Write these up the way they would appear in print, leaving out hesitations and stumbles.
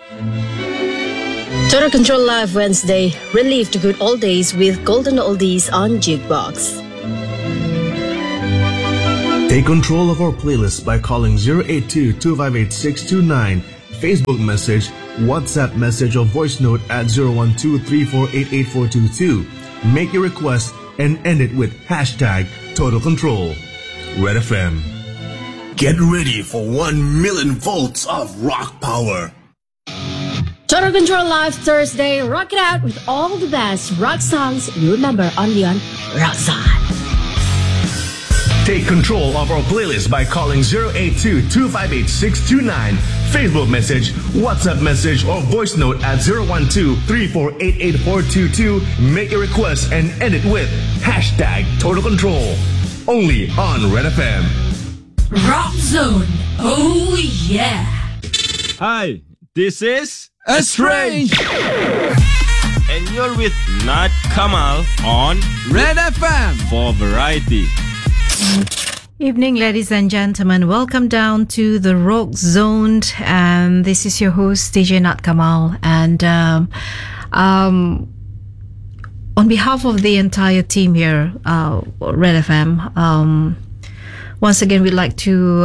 Total Control Live Wednesday. Relive the good old days with Golden Oldies on Jukebox. Take control of our playlist by calling 082-258-629, Facebook message, WhatsApp message or voice note at 012-348-8422. Make your request and end it with hashtag Total Control. Red FM. Get ready for 1 million volts of rock power. Total Control Live Thursday. Rock it out with all the best rock songs you remember only on Rockzone. Take control of our playlist by calling 082-258-629, Facebook message, WhatsApp message or voice note at 012-348-8422. Make your request and end it with hashtag Total Control. Only on Red FM. Rock Zone. Oh yeah. Hi, this is Estrange, and you're with Nat Kamal on Red FM for variety. Evening, ladies and gentlemen. Welcome down to the Rock Zone. And this is your host, DJ Nat Kamal. And on behalf of the entire team here, Red FM, once again, we'd like to,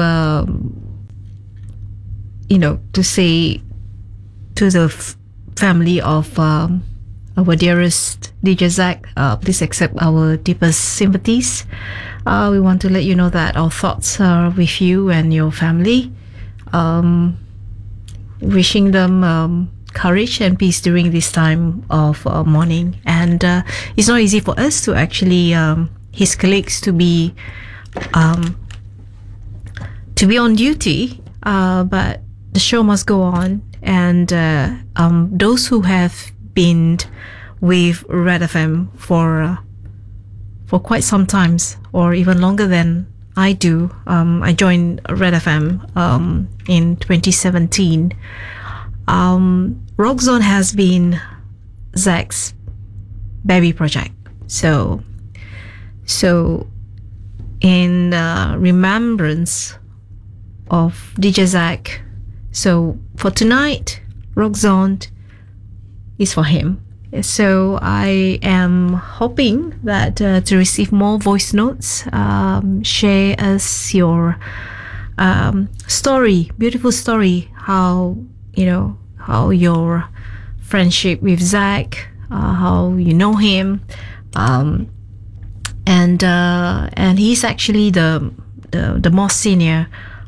to say to the family of our dearest DJ Zach, please accept our deepest sympathies. We want to let you know that our thoughts are with you and your family. Wishing them courage and peace during this time of mourning. And it's not easy for us to actually, his colleagues to be on duty, but the show must go on. And those who have been with Red FM for quite some times, or even longer than I do. I joined Red FM in 2017. Rock Zone has been Zach's baby project. So in remembrance of DJ Zach, so for tonight, Rock Zone is for him. So I am hoping that to receive more voice notes. Share us your story, beautiful story. How your friendship with Zach, how you know him, and he's actually the most senior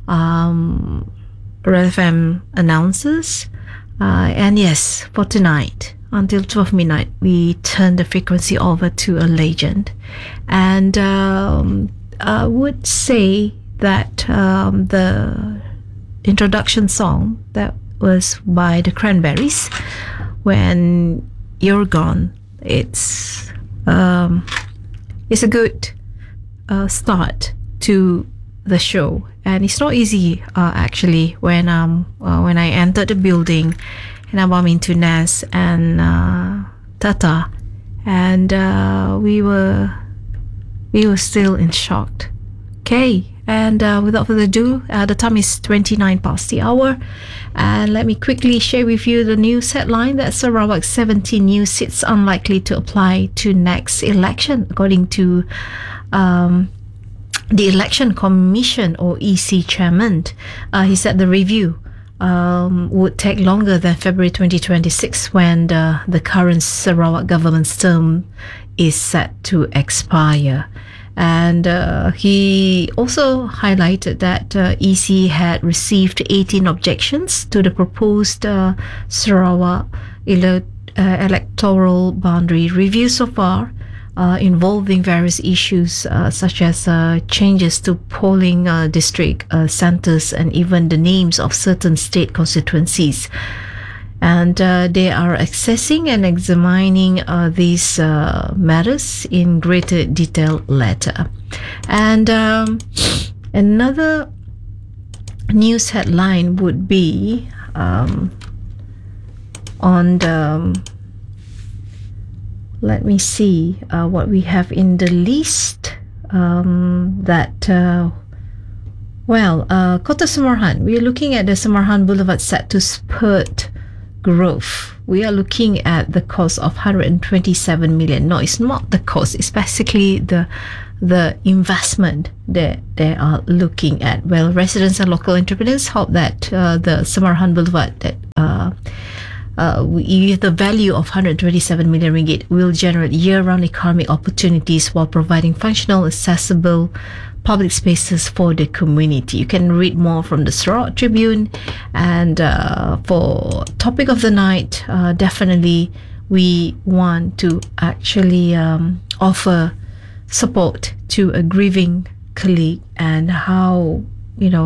Red FM announcers. And yes, for tonight, until 12 midnight, we turn the frequency over to a legend. And I would say that the introduction song that was by the Cranberries, When You're Gone, it's a good start to the show. And it's not easy actually when I entered the building and I bumped into Nas and Tata, and we were still in shock. Okay, and without further ado, the time is 29 past the hour, and let me quickly share with you the news headline that Sarawak 17 new seats unlikely to apply to next election, according to the Election Commission or EC chairman. He said the review would take longer than February 2026, when the current Sarawak government's term is set to expire. And he also highlighted that EC had received 18 objections to the proposed Sarawak electoral boundary review so far, involving various issues such as changes to polling district centers and even the names of certain state constituencies. And they are assessing and examining these matters in greater detail later. And another news headline would be on the... Let me see what we have in the list. Kota Samarhan. We're looking at the Samarhan Boulevard set to spurt growth, we are looking at the cost of 127 million. No, it's not the cost. It's basically the investment that they are looking at. Well, residents and local entrepreneurs hope that the Samarahan Boulevard, that the value of 127 million ringgit will generate year-round economic opportunities while providing functional, accessible public spaces for the community. You can read more from the Sarawak Tribune. And for topic of the night, definitely we want to actually offer support to a grieving colleague, and how,